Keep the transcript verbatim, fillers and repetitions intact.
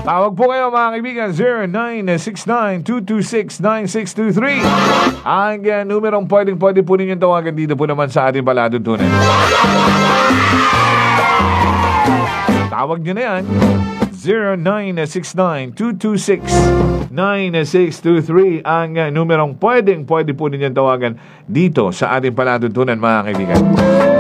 Tawag po kayo mga kaibigan, zero nine six nine, two two six, nine six two three. Ang uh, numerong pwedeng pwede po ninyong tawagan dito po naman sa ating palatuntunan. Tawag nyo na yan, zero nine six nine, two two six, nine six two three. Ang uh, numerong pwedeng pwede po ninyong tawagan dito sa ating palatuntunan mga kaibigan.